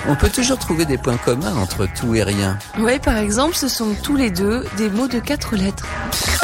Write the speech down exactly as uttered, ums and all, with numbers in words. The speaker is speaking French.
On peut toujours trouver des points communs entre tout et rien. Ouais, par exemple, ce sont tous les deux des mots de quatre lettres.